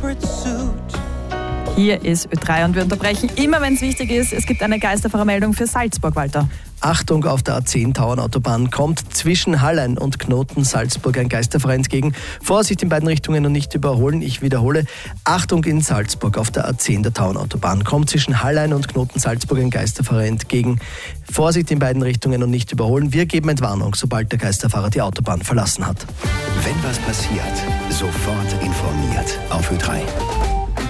Hier ist Ö3 und wir unterbrechen immer, wenn es wichtig ist. Es gibt eine Geisterfahrermeldung für Salzburg, Walter. Achtung, auf der A10 Tauernautobahn kommt zwischen Hallein und Knoten Salzburg ein Geisterfahrer entgegen. Vorsicht in beiden Richtungen und nicht überholen. Ich wiederhole, Achtung in Salzburg auf der A10 der Tauernautobahn kommt zwischen Hallein und Knoten Salzburg ein Geisterfahrer entgegen. Vorsicht in beiden Richtungen und nicht überholen. Wir geben Entwarnung, sobald der Geisterfahrer die Autobahn verlassen hat. Wenn was passiert, sofort informiert auf Ö3.